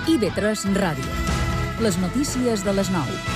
IB3 Ràdio. Les notícies de les 9.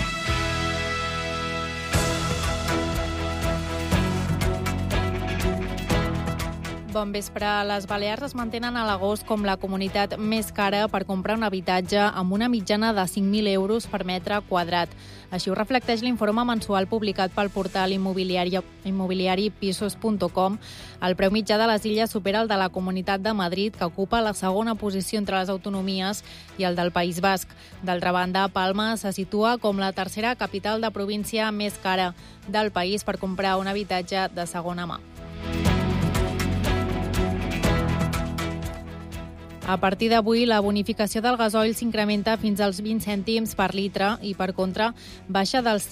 Bon vespre. Les Balears es mantenen a l'agost com la comunitat més cara per comprar un habitatge amb una mitjana de 5.000 euros per metre quadrat. Així ho reflecteix l'informe mensual publicat pel portal immobiliari pisos.com. El preu mitjà de les illes supera el de la Comunitat de Madrid, que ocupa la segona posició entre les autonomies, i el del País Basc. D'altra banda, Palma se situa com la tercera capital de província més cara del país per comprar un habitatge de segona mà. A partir d'avui, la bonificació del gasoil s'incrementa fins als 20 cèntims per litre i, per contra, baixa dels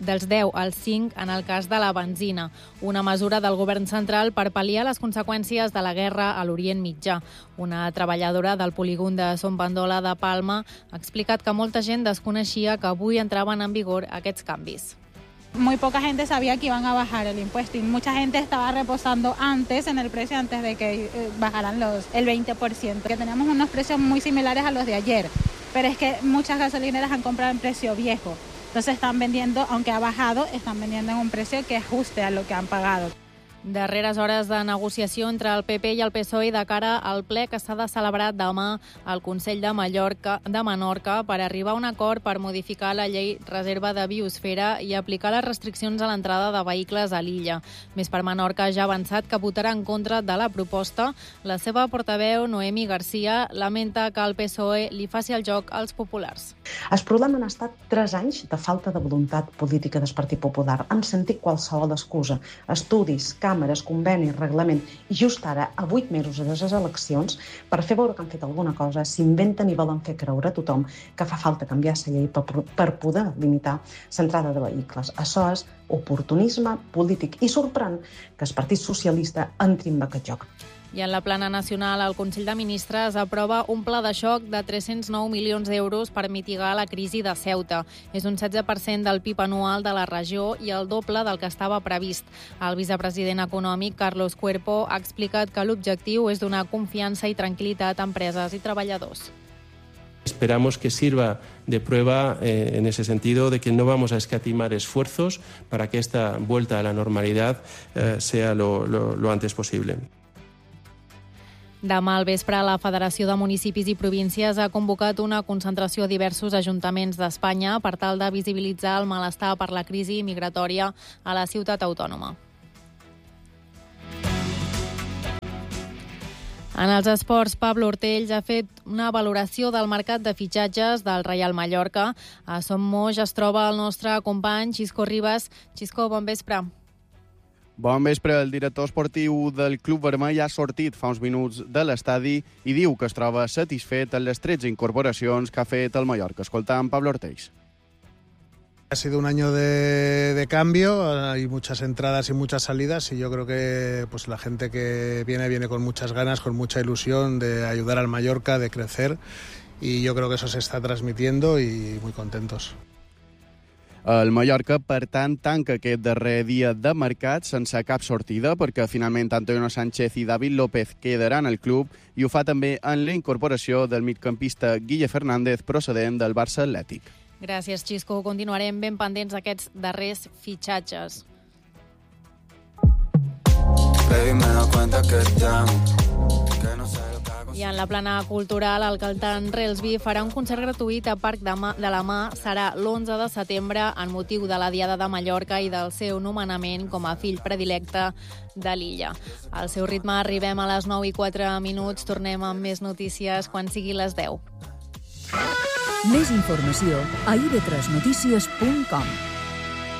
10 als 5 en el cas de la benzina, una mesura del govern central per pal·liar les conseqüències de la guerra a l'Orient Mitjà. Una treballadora del polígon de Son Bandola de Palma ha explicat que molta gent desconeixia que avui entraven en vigor aquests canvis. Muy poca gente sabía que iban a bajar el impuesto y mucha gente estaba reposando antes en el precio antes de que bajaran el 20%. Que teníamos unos precios muy similares a los de ayer, pero es que muchas gasolineras han comprado en precio viejo. Entonces están vendiendo, aunque ha bajado, están vendiendo en un precio que ajuste a lo que han pagado. Darreres hores de negociació entre el PP i el PSOE de cara al ple que s'ha de celebrar demà al Consell de Menorca per arribar a un acord per modificar la llei reserva de biosfera i aplicar les restriccions a l'entrada de vehicles a l'illa. Més per Menorca ja ha avançat que votarà en contra de la proposta. La seva portaveu, Noemi Garcia, lamenta que el PSOE li faci el joc als populars. El problema han estat 3 anys de falta de voluntat política del Partit Popular. Han sentit qualsevol excusa. Estudis, càmeres, convenis, reglament. I just ara, a 8 mesos de les eleccions, per fer veure que han fet alguna cosa, s'inventen i volen fer creure a tothom que fa falta canviar la llei per poder limitar l'entrada de vehicles. Això és oportunisme polític i sorprèn que el Partit Socialista entri en aquest joc. I en la plana nacional, el Consell de Ministres aprova un pla de xoc de 309 milions d'euros per mitigar la crisi de Ceuta. És un 16% del PIB anual de la regió i el doble del que estava previst. El vicepresident econòmic, Carlos Cuerpo, ha explicat que l'objectiu és donar confiança i tranquil·litat a empreses i treballadors. Esperamos que sirva de prueba en ese sentido de que no vamos a escatimar esfuerzos para que esta vuelta a la normalidad sea lo antes posible. Demà al vespre, la Federació de Municipis i Províncies ha convocat una concentració a diversos ajuntaments d'Espanya per tal de visibilitzar el malestar per la crisi migratòria a la ciutat autònoma. En els esports, Pablo Ortells ha fet una valoració del mercat de fitxatges del Reial Mallorca. A Son Moix es troba el nostre company Xisco Ribas. Xisco, bon vespre. Bon vespre. El director esportiu del Club Vermell ha sortit fa uns minuts de l'estadi i diu que es troba satisfet amb les 13 incorporacions que ha fet el Mallorca. Escoltam Pablo Ortells. Ha sido un año de cambio, hay muchas entradas y muchas salidas y yo creo que pues la gente que viene con muchas ganas, con mucha ilusión de ayudar al Mallorca, de crecer y yo creo que eso se está transmitiendo y muy contentos. El Mallorca, per tant, tanca aquest darrer dia de mercat sense cap sortida perquè finalment Antonio Sánchez i David López quedaran al club i ho fa també en la incorporació del migcampista Guille Fernández procedent del Barça Atlètic. Gràcies, Xisco. Continuarem ben pendents d'aquests darrers fitxatges. Baby, me doy cuenta que no sé. I en la plana cultural, el cantant Relsby farà un concert gratuït a Parc de la Mà. Serà l'11 de setembre en motiu de la Diada de Mallorca i del seu nomenament com a fill predilecte de l'illa. Al seu ritme arribem a les 9:04. Tornem amb més notícies quan sigui les 10. Més informació a ib3notícies.com.